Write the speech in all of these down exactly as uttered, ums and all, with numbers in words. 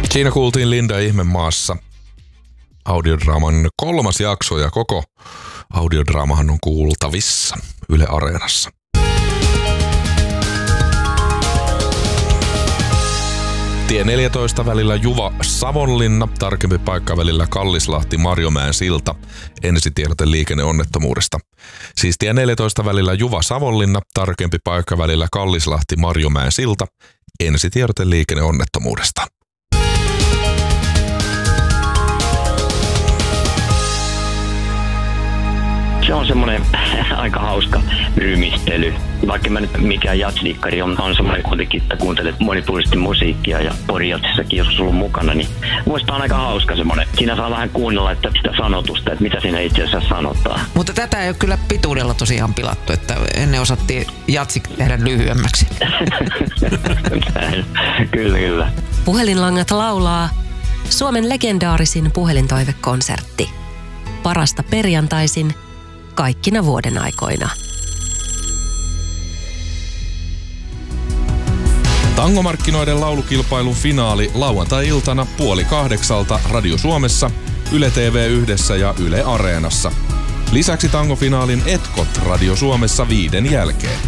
Siinä kuultiin Linda Ihmemaassa audiodraaman kolmas jakso ja koko audiodraamahan on kuultavissa Yle Areenassa. Tie neljätoista välillä Juva-Savonlinna, tarkempi paikka välillä Kallislahti-Marjomäen silta, ensitiedote liikenneonnettomuudesta. Siis tie neljätoista välillä Juva-Savonlinna, tarkempi paikka välillä Kallislahti-Marjomäen silta, ensitiedote liikenneonnettomuudesta. Se on semmoinen aika hauska rymistely. Vaikka mä nyt mikään jatsdikkari on, on semmoinen kuitenkin, että kuuntelet monipuolisesti musiikkia ja porijatsissakin jos sulla on mukana, niin muista on aika hauska semmoinen. Siinä saa vähän kuunnella että sitä sanotusta, että mitä siinä itse asiassa sanotaan. Mutta tätä ei ole kyllä pituudella tosiaan pilattu, että ennen osattiin jatsi tehdä lyhyemmäksi. Kyllä, kyllä. Puhelinlangat laulaa Suomen legendaarisin puhelintoivekonsertti. Parasta perjantaisin kaikkina vuoden aikoina. Tangomarkkinoiden laulukilpailun finaali lauantai-iltana puoli kahdeksalta Radio Suomessa, Yle T V yhdessä ja Yle Areenassa. Lisäksi tangofinaalin etkot Radio Suomessa viiden jälkeen.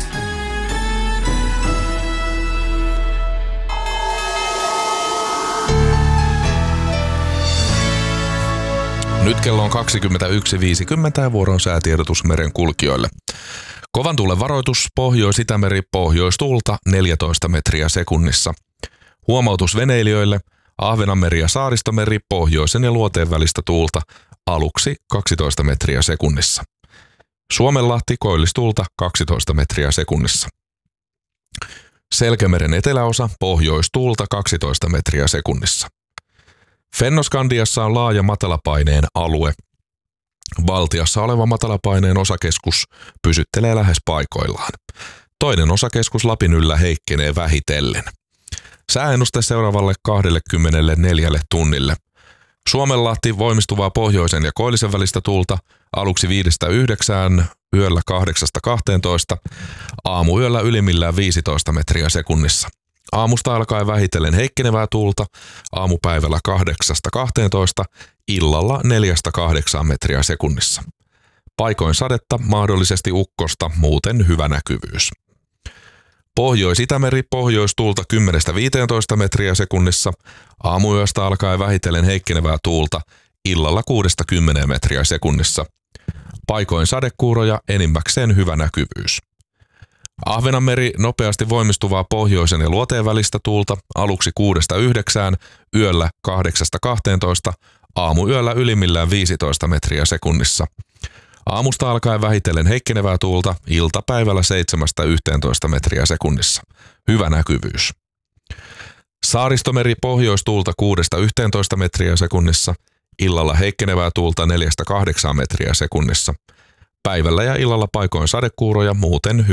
Nyt kello on kaksikymmentäyksi viisikymmentä ja vuoron säätiedotus merenkulkijoille. Kovan tuulen varoitus, Pohjois-Itämeri, pohjoistuulta neljätoista metriä sekunnissa. Huomautus veneilijöille, Ahvenanmeri ja Saaristomeri, pohjoisen ja luoteen välistä tuulta, aluksi kaksitoista metriä sekunnissa. Suomenlahti, koillistuulta kaksitoista metriä sekunnissa. Selkämeren eteläosa, pohjoistuulta kaksitoista metriä sekunnissa. Fennoskandiassa on laaja matalapaineen alue. Valtiassa oleva matalapaineen osakeskus pysyttelee lähes paikoillaan. Toinen osakeskus Lapin yllä heikkenee vähitellen. Sääennuste seuraavalle kaksikymmentäneljä tunnille. Suomenlahti voimistuvaa pohjoisen ja koillisen välistä tuulta aluksi viidestä yhdeksään, yöllä kahdeksasta kahteentoista, aamuyöllä ylimmillään viisitoista metriä sekunnissa. Aamusta alkaen vähitellen heikkenevää tuulta, aamupäivällä kahdeksasta kahteentoista, illalla neljästä kahdeksaan metriä sekunnissa. Paikoin sadetta, mahdollisesti ukkosta, muuten hyvä näkyvyys. Pohjois-Itämeri, pohjoistuulta kymmenestä viiteentoista metriä sekunnissa, aamuyöstä alkaen vähitellen heikkenevää tuulta, illalla kuudesta kymmeneen metriä sekunnissa. Paikoin sadekuuroja, enimmäkseen hyvä näkyvyys. Ahvenanmeri nopeasti voimistuvaa pohjoisen ja luoteen välistä tuulta aluksi kuudesta yhdeksään, yöllä kahdeksasta kahteentoista, aamuyöllä ylimmillään viisitoista metriä sekunnissa. Aamusta alkaen vähitellen heikkenevää tuulta, iltapäivällä seitsemästä yhteentoista metriä sekunnissa. Hyvä näkyvyys. Saaristomeri pohjoistuulta kuudesta yhteentoista metriä sekunnissa, illalla heikkenevää tuulta neljästä kahdeksaan metriä sekunnissa. Päivällä ja illalla paikoin sadekuuroja, muuten hyvä